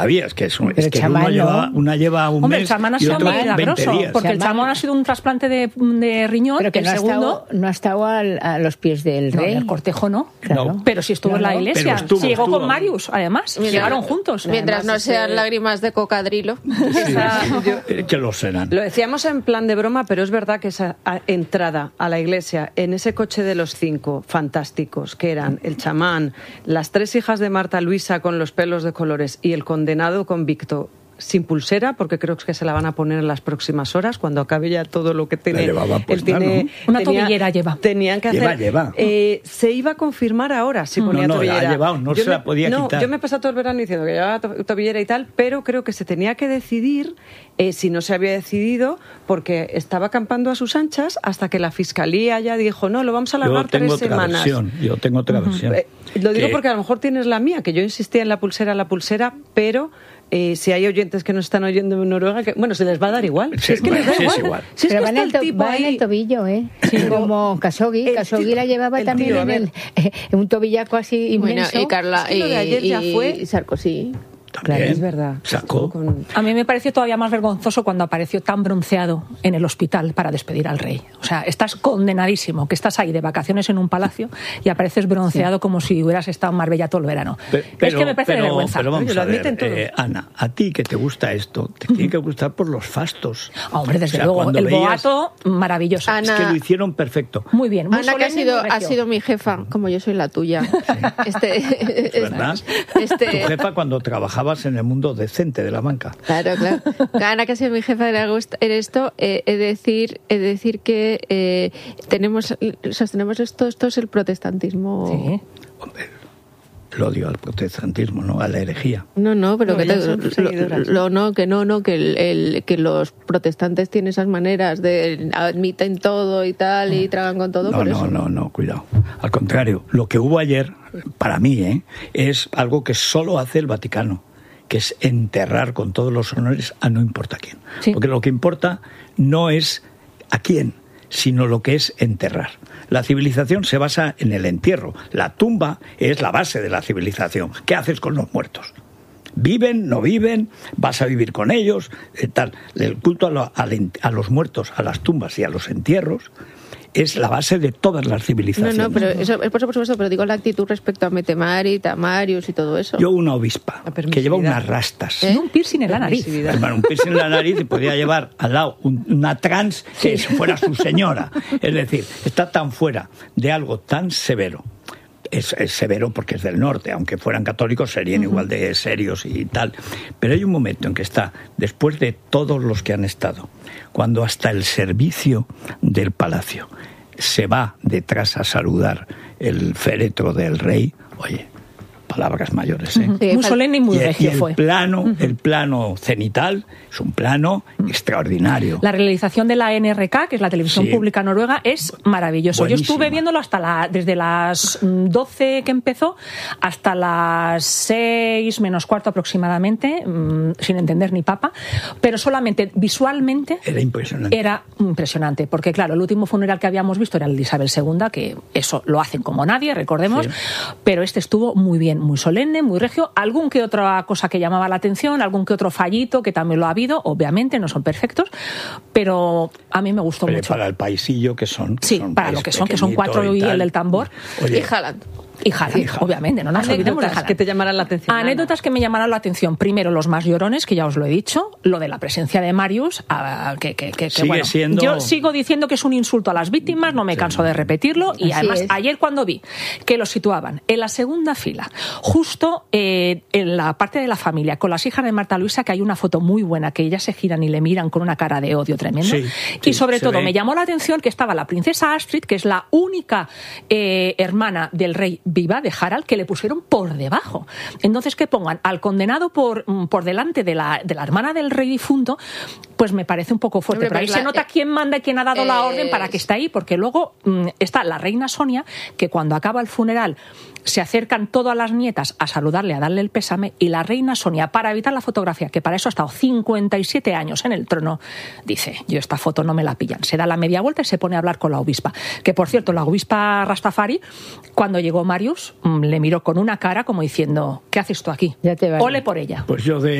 Sabías que una lleva un Hombre, mes el chamán ha y sido otro muy 20 milagroso, días. porque el chamán ha sido un trasplante de riñón, pero que el no segundo... no ha estado a los pies del rey. No, en el cortejo no. Claro. No. Pero sí estuvo en la iglesia. Pero Sí, llegó con Marius, además. Llegaron juntos. Mientras Además, no sean lágrimas de cocodrilo. Que lo serán. Lo decíamos en plan de broma, pero es verdad que esa entrada a la iglesia en ese coche de los 5 fantásticos, que eran el chamán, las 3 hijas de Marta Luisa con los pelos de colores y el condenado convicto sin pulsera, porque creo que se la van a poner en las próximas horas, cuando acabe ya todo lo que tiene. Una tobillera lleva. Tenían que hacer. Lleva. Se iba a confirmar ahora si ponía tobillera. La ha llevado, no se la podía quitar. Yo me he pasado todo el verano diciendo que llevaba tobillera y tal, pero creo que se tenía que decidir, si no se había decidido, porque estaba acampando a sus anchas hasta que la fiscalía ya dijo, no, lo vamos a alargar 3 semanas. Yo tengo otra versión. Lo digo porque a lo mejor tienes la mía, que yo insistía en la pulsera, pero si hay oyentes que nos están oyendo en Noruega, bueno, se les va a dar igual. Sí, es que les da igual. Es igual. Si es pero que va en el tobillo, Sí, como Khashoggi. Khashoggi la llevaba también en un tobillaco así inmenso. Bueno, y Carla, lo de ayer ya fue. y Sarkozy. También, claro, es verdad. Sacó. A mí me pareció todavía más vergonzoso cuando apareció tan bronceado en el hospital para despedir al rey. O sea, estás condenadísimo, que estás ahí de vacaciones en un palacio y apareces bronceado como si hubieras estado en Marbella todo el verano. Es que me parece de vergüenza. Pero vamos lo a admiten ver, todos. Ana, a ti que te gusta esto, te tiene que gustar por los fastos. Hombre, desde luego, cuando el veías- boato, maravilloso. Ana- Es que lo hicieron perfecto. Muy bien, muy Ana, que solemne y muy ha regio. sido mi jefa, como yo soy la tuya. Es verdad. Tu jefa cuando trabajabas en el mundo decente de la banca. Claro. Ana, que ha sido mi jefa en esto, he de decir que sostenemos esto es el protestantismo. Sí. Hombre, el odio al protestantismo, ¿no? A la herejía. No, pero No, ellas son seguidoras. que los protestantes tienen esas maneras de admiten todo y tal y tragan con todo. por eso. No, cuidado. Al contrario, lo que hubo ayer, para mí, es algo que solo hace el Vaticano, que es enterrar con todos los honores a no importa quién. Sí. Porque lo que importa no es a quién, sino lo que es enterrar. La civilización se basa en el entierro. La tumba es la base de la civilización. ¿Qué haces con los muertos? ¿Viven? ¿No viven? ¿Vas a vivir con ellos? Tal. El culto a los muertos, a las tumbas y a los entierros es la base de todas las civilizaciones. No, pero eso es por supuesto, pero digo la actitud respecto a Metemari, Tamarius y todo eso. Yo una obispa La que lleva permisividad. unas rastas. Y un piercing en la nariz. Hermano, un piercing en la nariz y podía llevar al lado una trans que fuera su señora. Es decir, está tan fuera de algo tan severo. Es severo porque es del norte, aunque fueran católicos serían igual de serios y tal. Pero hay un momento en que está, después de todos los que han estado, cuando hasta el servicio del palacio se va detrás a saludar el féretro del rey, oye, palabras mayores, ¿eh? Sí, Muy solemne y muy regio el fue. el plano cenital es un plano extraordinario. La realización de la NRK, que es la televisión Sí. pública noruega, es maravilloso. Buenísima. Yo estuve viéndolo desde las 12 que empezó hasta las 6 menos cuarto aproximadamente, sin entender ni papa, pero solamente visualmente Era impresionante. era impresionante, porque claro, el último funeral que habíamos visto era el de Isabel II, que eso lo hacen como nadie, recordemos, Sí. pero este estuvo muy bien, muy solemne, muy regio, algún que otra cosa que llamaba la atención, algún que otro fallito, que también lo ha habido, obviamente, no son perfectos, pero a mí me gustó Pero mucho. para el paisillo que son. Sí, son para país lo que son 4 pequeñito y tal. el del tambor. Oye, Y Haaland. Y Haaland, obviamente, no nos olvidemos de Anécdotas Haaland. que te llamarán la atención. Anécdotas que me llamaron la atención. Primero, los más llorones, que ya os lo he dicho. Lo de la presencia de Marius, que Sigue bueno, siendo- yo sigo diciendo que es un insulto a las víctimas, no me canso de repetirlo. Y Así además, es. ayer cuando vi que lo situaban en la segunda fila, justo en la parte de la familia, con las hijas de Marta Luisa, que hay una foto muy buena, que ellas se giran y le miran con una cara de odio tremendo. Sí, y sí, sobre se todo, ve. me llamó la atención que estaba la princesa Astrid, que es la única hermana del rey viva, de Harald, que le pusieron por debajo. Entonces, que pongan al condenado por delante de la hermana del rey difunto, pues me parece un poco fuerte. Hombre, Pero ahí pues se nota quién manda y quién ha dado la orden para que es- esté ahí, porque luego está la reina Sonia, que cuando acaba el funeral se acercan todas las nietas a saludarle, a darle el pésame, y la reina Sonia, para evitar la fotografía, que para eso ha estado 57 años en el trono, dice, yo esta foto no me la pillan. Se da la media vuelta y se pone a hablar con la obispa. Que, por cierto, la obispa Rastafari, cuando llegó Marius, le miró con una cara como diciendo, ¿qué haces tú aquí? Ya te vale. Ole por ella. Pues yo